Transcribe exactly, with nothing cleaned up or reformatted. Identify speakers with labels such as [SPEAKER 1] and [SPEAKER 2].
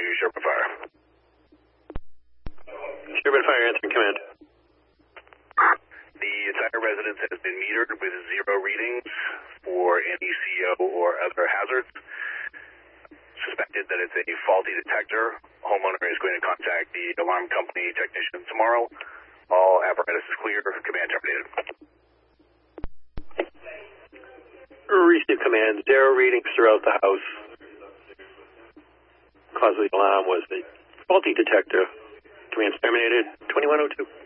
[SPEAKER 1] New Sherman Fire.
[SPEAKER 2] Sherman Fire, answering command.
[SPEAKER 1] The entire residence has been metered with zero readings for any C O or other hazards. Suspected that it's a faulty detector. Homeowner is going to contact the alarm company technician tomorrow. All apparatus is clear. Command terminated.
[SPEAKER 2] Receive command. Zero readings throughout the house. Cause of the alarm was the faulty detector. Command terminated. twenty-one oh two.